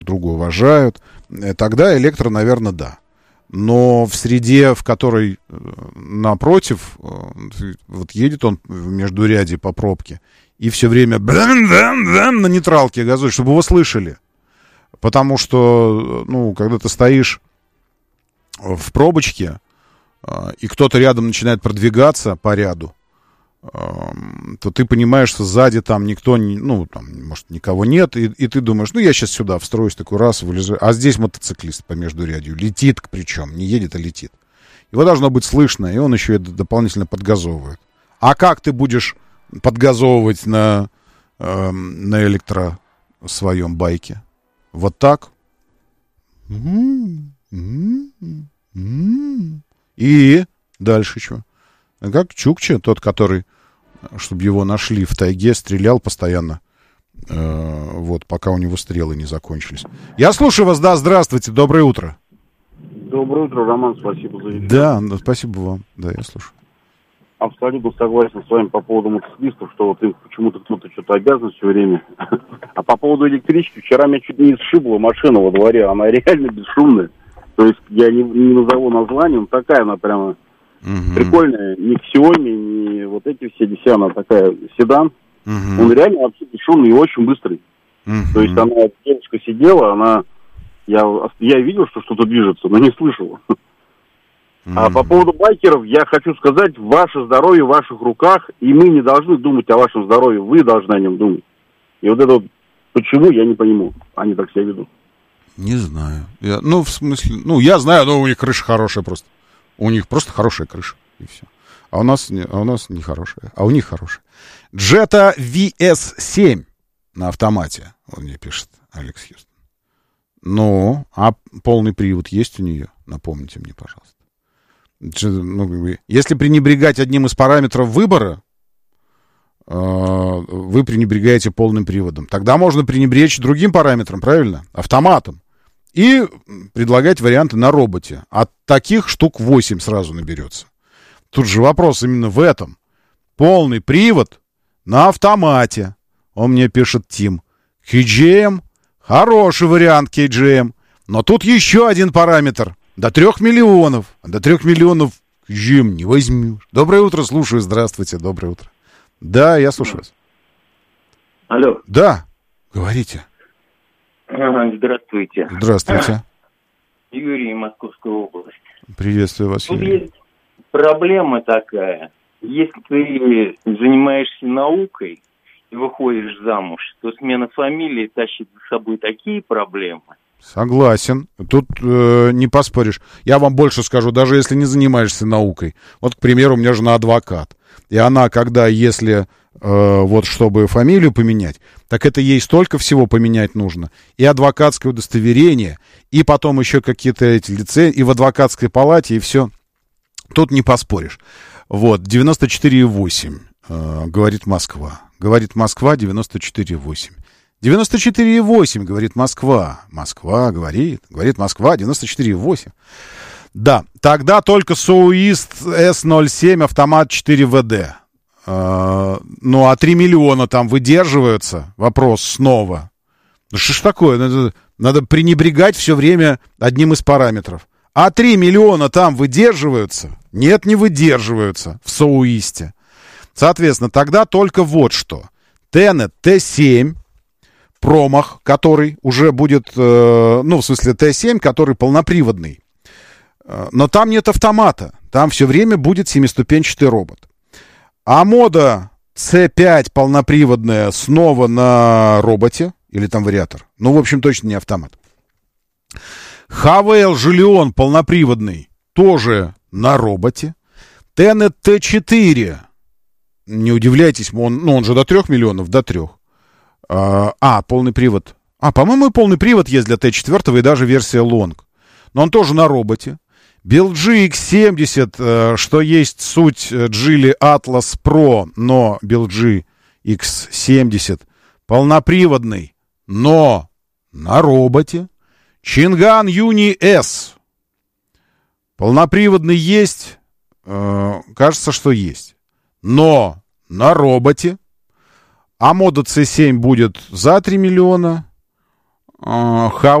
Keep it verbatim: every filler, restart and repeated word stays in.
друга уважают, тогда электро, наверное, да. Но в среде, в которой напротив, вот едет он в междурядье по пробке, и все время на нейтралке газует, чтобы его слышали. Потому что, ну, когда ты стоишь в пробочке, и кто-то рядом начинает продвигаться по ряду, то ты понимаешь, что сзади там никто, не, ну, там, может, никого нет, и, и ты думаешь, ну, я сейчас сюда встроюсь, такой раз, вылезу. А здесь мотоциклист по междурядью, летит причем, не едет, а летит. Его должно быть слышно, и он еще и дополнительно подгазовывает. А как ты будешь подгазовывать на, э, на электро своем байке? Вот так? И дальше что? Как Чукча, тот, который, чтобы его нашли в тайге, стрелял постоянно, э, вот, пока у него стрелы не закончились. Я слушаю вас, да, здравствуйте, доброе утро. Доброе утро, Роман, спасибо за эфир. Да, да, спасибо вам, да, я слушаю. Абсолютно согласен с вами по поводу мотоциклистов, что вот им почему-то кто-то что-то обязан все время. А по поводу электрички, вчера меня чуть не сшибла машина во дворе, она реально бесшумная. То есть я не, не назову название, но такая она прямо... Uh-huh. Прикольная, ни Xiaomi, ни вот эти все десятки, она такая седан. Uh-huh. Он реально вообще бесшумный и очень быстрый. Uh-huh. То есть она, девушка сидела, она, я, я видел, что что-то движется, но не слышал. Uh-huh. А по поводу байкеров, я хочу сказать, ваше здоровье в ваших руках, и мы не должны думать о вашем здоровье, вы должны о нем думать. И вот это вот, почему, я не пойму, они так себя ведут. Не знаю. Я, ну, в смысле, ну, я знаю, но у них крыша хорошая просто. У них просто хорошая крыша, и все. А у нас, а у нас не хорошая, а у них хорошая. Jetta ви эс семь на автомате, он мне пишет, Алекс Хьюстон. Ну, а полный привод есть у нее? Напомните мне, пожалуйста. Ну, если пренебрегать одним из параметров выбора, э, вы пренебрегаете полным приводом. Тогда можно пренебречь другим параметром, правильно? Автоматом. И предлагать варианты на роботе. От таких штук восемь сразу наберется. Тут же вопрос именно в этом. Полный привод на автомате. Он мне пишет Тим. кей джи эм. Хороший вариант кей джи эм. Но тут еще один параметр. До трех миллионов. До трех миллионов кей джи эм не возьмешь. Доброе утро, слушаю. Здравствуйте, доброе утро. Да, я слушаю вас. Алло. Да, говорите. Здравствуйте. Здравствуйте. Юрий, Московская область. Приветствую вас, Тут Юрий. есть проблема такая. Если ты занимаешься наукой и выходишь замуж, то смена фамилии тащит за собой такие проблемы. Согласен. Тут э, не поспоришь. Я вам больше скажу, даже если не занимаешься наукой. Вот, к примеру, у меня жена адвокат. И она, когда, если, э, вот, чтобы фамилию поменять, так это ей столько всего поменять нужно. И адвокатское удостоверение, и потом еще какие-то эти лицензии, и в адвокатской палате, и все. Тут не поспоришь. Вот, девяносто четыре и восемь, э, говорит Москва. Говорит Москва, девяносто четыре и восемь. девяносто четыре и восемь, говорит Москва. Москва, говорит, говорит Москва, девяносто четыре и восемь. Да, тогда только Соуист эс ноль семь, автомат четыре вэ дэ. Э, ну, а три миллиона там выдерживаются? Вопрос снова. Ну, что ж такое? Надо, надо пренебрегать все время одним из параметров. А три миллиона там выдерживаются? Нет, не выдерживаются в Соуисте. Соответственно, тогда только вот что. Тенет тэ семь, промах, который уже будет, э, ну, в смысле тэ семь, который полноприводный. Э, но там нет автомата. Там все время будет семиступенчатый робот. А мода цэ пять полноприводная снова на роботе. Или там вариатор. Ну, в общем, точно не автомат. Хавейл Жилион полноприводный тоже на роботе. Тенет тэ четыре. Не удивляйтесь, он, ну, он же до трех миллионов, до трех. А, а, полный привод. А, по-моему, и полный привод есть для тэ четыре и даже версия Long. Но он тоже на роботе. би эл джи икс семьдесят, что есть суть Geely Atlas Pro, но би эл джи икс семьдесят полноприводный, но на роботе. Чинган Юни эс. Полноприводный есть. Э, кажется, что есть. Но на роботе. А мода цэ семь будет за три миллиона. How